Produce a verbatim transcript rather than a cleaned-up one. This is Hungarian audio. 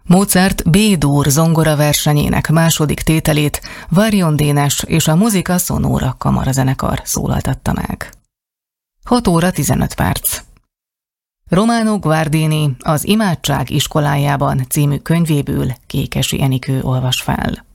Mozart B-dur zongora versenyének második tételét Varion Dénes és a Musica Sonora kamarazenekar szólaltatta meg. hat óra tizenöt perc. Romano Guardini Az imádság iskolájában című könyvéből Kékesi Enikő olvas fel.